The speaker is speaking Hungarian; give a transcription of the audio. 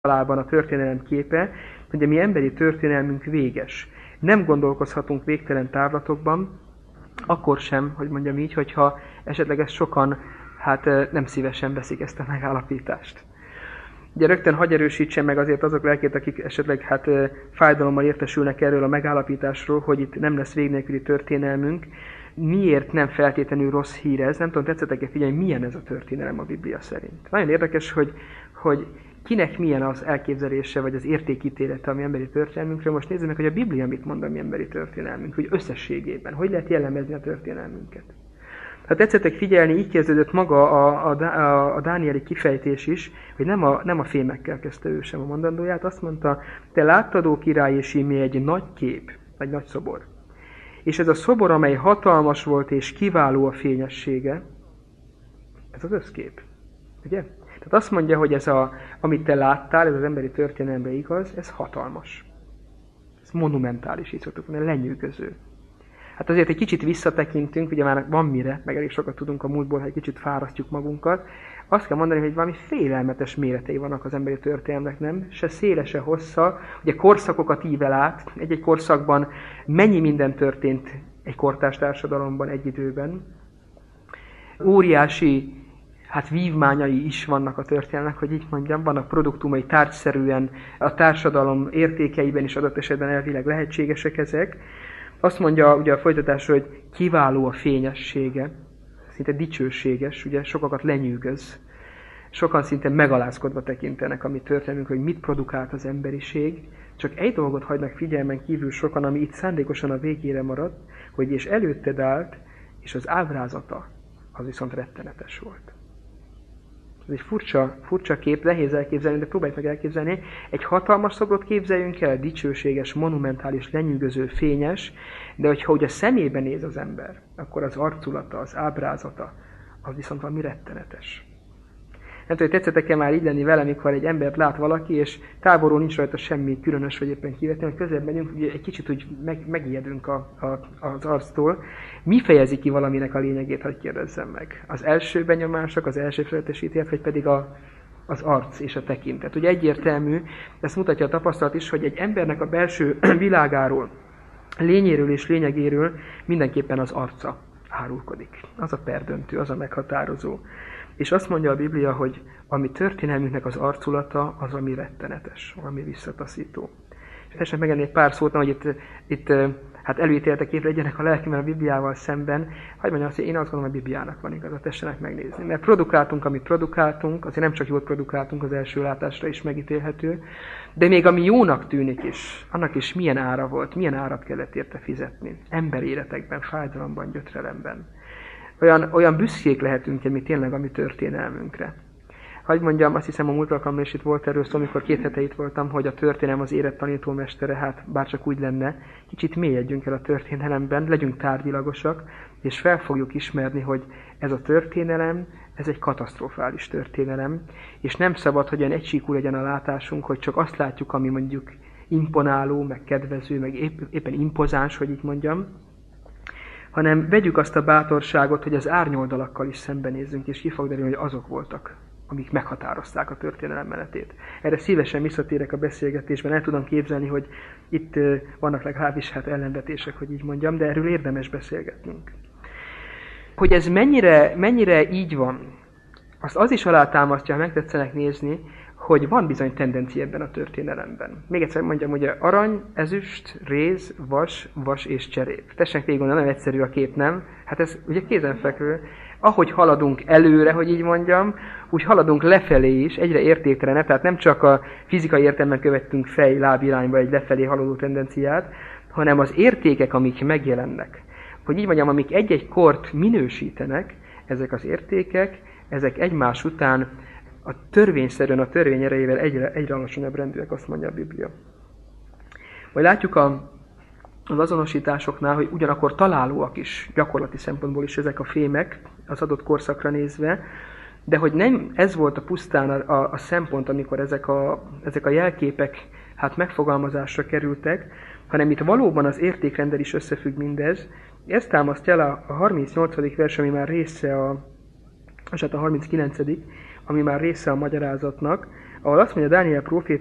általában a történelem képe, hogy a mi emberi történelmünk véges. Nem gondolkozhatunk végtelen távlatokban, akkor sem, hogy mondjam így, hogyha esetleg ezt sokan nem szívesen veszik ezt a megállapítást. Ugye rögtön hadd erősítsem meg azért azok lelkét, akik esetleg fájdalommal értesülnek erről a megállapításról, hogy itt nem lesz vég nélküli történelmünk. Miért nem feltétlenül rossz hír ez? Nem tudom, tetszettek-e figyelni, milyen ez a történelem a Biblia szerint. Nagyon érdekes, hogy kinek milyen az elképzelése, vagy az értékítélete a mi emberi történelmünkről. Most nézzük meg, hogy a Biblia mit mond a mi emberi történelmünk, hogy összességében, hogy lehet jellemezni a történelmünket. Ha tetszettek figyelni, így kezdődött maga a dánieli kifejtés is, hogy nem a fémekkel kezdte ő sem a mondandóját, azt mondta, te láttad, ó király, és íme egy nagy kép, egy nagy szobor. És ez a szobor, amely hatalmas volt és kiváló a fényessége, ez az összkép. Ugye? Tehát azt mondja, hogy amit te láttál, ez az emberi történelemben igaz, ez hatalmas. Ez monumentális, így szoktuk mondani, lenyűgöző. Hát azért egy kicsit visszatekintünk, ugye már van mire, meg elég sokat tudunk a múltból, ha egy kicsit fárasztjuk magunkat. Azt kell mondani, hogy valami félelmetes méretei vannak az emberi történelemnek, nem? Se széle, se hossza. Ugye korszakokat ível át. Egy-egy korszakban mennyi minden történt egy kortárs társadalomban egy időben. Óriási vívmányai is vannak a történelmek, hogy így mondjam, vannak produktumai tárgyszerűen, a társadalom értékeiben is adott esetben elvileg lehetségesek ezek. Azt mondja ugye a folytatásról, hogy kiváló a fényessége, szinte dicsőséges, ugye sokakat lenyűgöz. Sokan szinte megalázkodva tekintenek, ami történünk, hogy mit produkált az emberiség. Csak egy dolgot hagynak figyelmen kívül sokan, ami itt szándékosan a végére maradt, hogy és előtted állt, és az ábrázata, az viszont rettenetes volt. Ez egy furcsa kép, nehéz elképzelni, de próbáljuk meg elképzelni. Egy hatalmas szobrot képzeljünk el, dicsőséges, monumentális, lenyűgöző, fényes, de hogyha ugye a szemébe néz az ember, akkor az arculata, az ábrázata, az viszont valami rettenetes. Nem tudom, hogy tetszettek-e már így lenni vele, mikor egy embert lát valaki, és távolról nincs rajta semmi különös, vagy éppen kivetni, hogy közelebb megyünk, ugye egy kicsit úgy megijedünk az arctól. Mi fejezi ki valaminek a lényegét, hogy kérdezzem meg? Az első benyomások, az első feltesítélet, vagy pedig az arc és a tekintet. Ugye egyértelmű, ezt mutatja a tapasztalat is, hogy egy embernek a belső világáról, lényéről és lényegéről mindenképpen az arca árulkodik. Az a perdöntő, az a meghatározó. És azt mondja a Biblia, hogy ami történelmünknek az arculata, az ami rettenetes, ami visszataszító. És tessék megenni egy pár szót, hogy itt előítéltekép legyenek a lelkimben a Bibliával szemben. Hagyj mondjam azt, hogy én azt gondolom, hogy a Bibliának van igaza, tessenek megnézni. Mert produkáltunk, amit produkáltunk, azért nem csak jól produkáltunk, az első látásra is megítélhető, de még ami jónak tűnik is, annak is milyen ára volt, milyen árat kellett érte fizetni. Emberéletekben, fájdalomban, gyötrelemben. Olyan büszkék lehetünk mi tényleg a mi történelmünkre. Hadd mondjam, azt hiszem a múlt alkalommal is itt volt erről szó, amikor 2 hete itt voltam, hogy a történelem az érett tanítómestere, bárcsak úgy lenne, kicsit mélyedjünk el a történelemben, legyünk tárgyilagosak, és fel fogjuk ismerni, hogy ez a történelem, ez egy katasztrofális történelem, és nem szabad, hogy olyan egysíkú legyen a látásunk, hogy csak azt látjuk, ami mondjuk imponáló, meg kedvező, meg éppen impozáns, hogy így mondjam, hanem vegyük azt a bátorságot, hogy az árnyoldalakkal is szembenézzünk, és ki fog derülni, hogy azok voltak, amik meghatározták a történelem menetét. Erre szívesen visszatérek a beszélgetésben, el tudom képzelni, hogy itt vannak legalábbis ellenvetések, hogy így mondjam, de erről érdemes beszélgetnünk. Hogy ez mennyire így van, azt az is alátámasztja, ha megtetszenek nézni, hogy van bizony tendencia ebben a történelemben. Még egyszer mondjam, ugye arany, ezüst, réz, vas és cserép. Tessenek végig gondolni, nagyon egyszerű a kép, nem? Hát ez ugye kézenfekvő. Ahogy haladunk előre, hogy így mondjam, úgy haladunk lefelé is, egyre értéktelenebb, tehát nem csak a fizikai értelemben követtünk lábirányba egy lefelé haladó tendenciát, hanem az értékek, amik megjelennek. Hogy így mondjam, amik egy-egy kort minősítenek, ezek az értékek, ezek egymás után a törvényszerűen, a törvény erejével egyre alacsonyabb rendűek, azt mondja a Biblia. Vagy látjuk az azonosításoknál, hogy ugyanakkor találóak is, gyakorlati szempontból is ezek a fémek, az adott korszakra nézve, de hogy nem ez volt a pusztán a szempont, amikor ezek a jelképek megfogalmazásra kerültek, hanem itt valóban az értékrendel is összefügg mindez. Ezt támasztja el a 38. vers, ami már része a 39., ami már része a magyarázatnak, ahol azt mondja Dániel próféta,